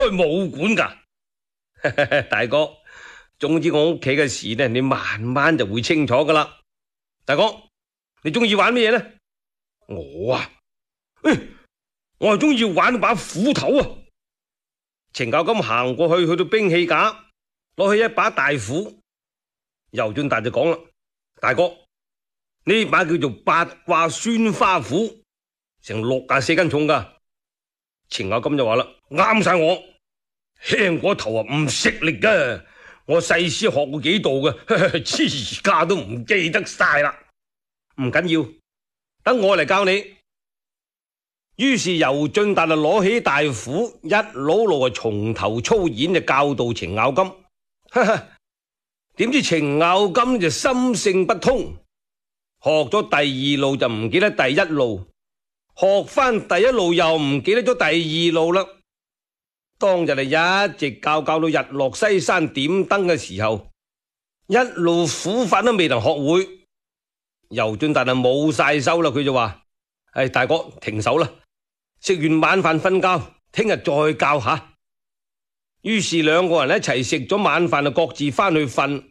冇管噶。大哥，總之我屋企嘅事呢，你慢慢就會清楚噶啦。大哥，你中意玩咩嘢呢？我啊，我係中意玩把斧頭啊！程咬金行過去，去到兵器架，攞起一把大斧。尤俊達就講啦：大哥，呢把叫做八卦酸花斧，成64斤重噶。程咬金就話啦：啱晒我，輕過頭啊，唔食力噶。我細師學過幾度嘅，而家都唔記得晒啦。唔緊要，等我嚟教你。於是尤俊達就攞起大斧，一路從頭操演，就教導程咬金。點知程咬金就心性不通，學咗第二路就唔記得第一路，學翻第一路又唔記得咗第二路啦。當日就一直教到日落西山點燈嘅時候，一路斧法都未能學會。尤俊達就冇晒手啦，佢就話：大哥停手啦，食完晚飯瞓覺，聽日再教下。於是兩個人一齊食咗晚飯，就各自翻去瞓。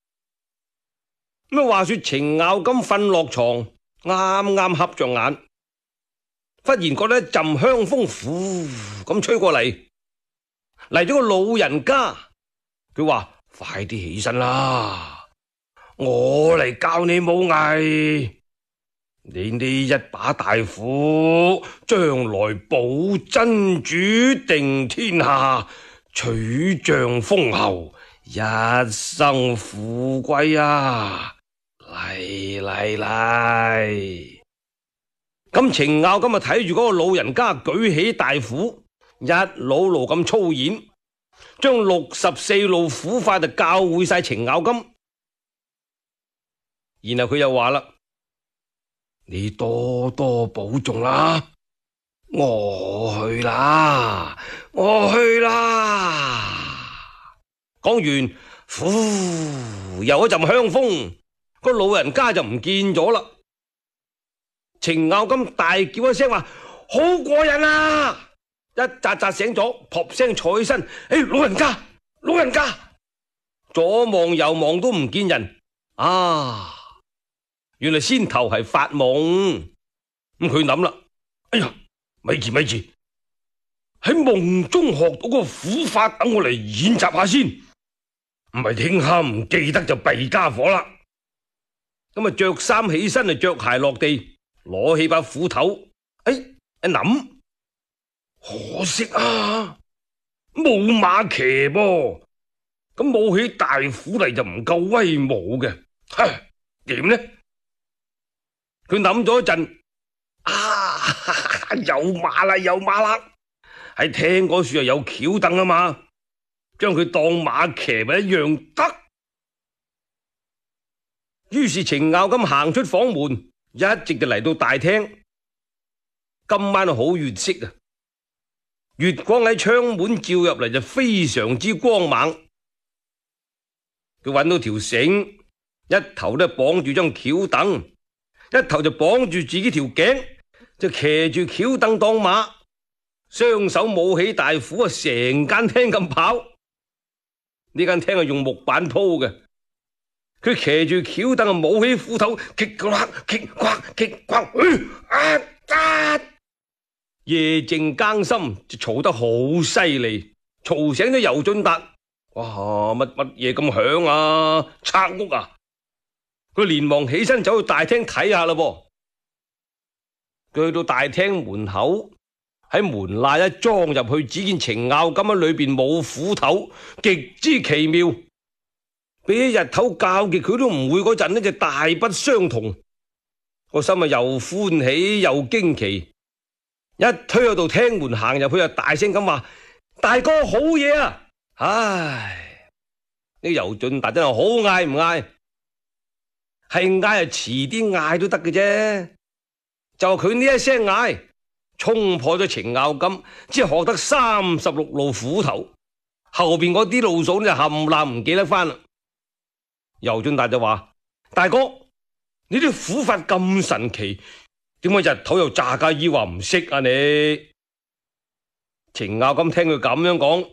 咁話說程咬金瞓落床，啱啱瞌着眼，忽然覺得一陣香風呼咁吹過嚟，嚟咗個老人家。佢話：快啲起身啦，我嚟教你武藝。你呢一把大斧，將來保真主定天下，取將封侯，一生富貴啊！嚟！咁程咬金啊睇住嗰個老人家舉起大斧，一路咁操演，將64路斧法就教會晒程咬金。然後佢又話啦：你多多保重啦，我去啦。講完，呼，又一陣香風，個老人家就唔見咗啦。程咬金大叫一聲話：好過癮啊！一扎醒咗，撲聲坐起身。老人家，左望右望都唔見人啊！原來先頭係發夢。咁佢諗啦：哎呀，咪住，喺夢中學到個斧法，等我嚟演習下先，唔係聽下唔記得就弊家伙啦。咁啊，着衫起身，就着鞋落地，攞起把斧頭，一諗，可惜啊，冇馬騎噃，咁冇起大斧嚟就唔夠威武嘅，點呢？佢諗咗一陣，有馬啦，喺聽嗰處有轎凳啊嘛，將佢當馬騎咪一樣得。於是程咬金行出房門，一直就嚟到大廳。今晚好月色啊，月光喺窗門照入嚟就非常之光猛。佢揾到條繩，一頭都綁住張轎凳，一頭就綁住自己條頸，就騎住轎凳當馬，雙手舞起大斧啊，成間廳咁跑。呢間廳係用木板鋪嘅。佢騎住轎凳啊，舞起斧頭，擊呱，夜靜更深，就嘈得好犀利，嘈醒咗尤俊達。哇，乜嘢咁響啊？賊屋啊！佢連忙起身走去大廳睇下啦噃。佢去到大廳門口，喺門罅一裝入去，只見程咬金喺裏邊冇斧頭，極之奇妙。比起日頭教極佢都唔會嗰陣呢，就大不相同。個心啊又歡喜又驚奇，一推喺度廳門行入去啊，大聲咁話：大哥好嘢啊！唉，呢尤俊達真係好嗌唔嗌？係嗌啊，遲啲嗌都得嘅啫。就佢呢一聲嗌，衝破咗程咬金只係學得36路斧頭，後邊嗰啲路數就冚唪唔記得翻啦。尤俊達就話：大哥，你啲斧法咁神奇，點解日頭又詐假意話唔識啊你？ 程咬金聽佢咁樣講，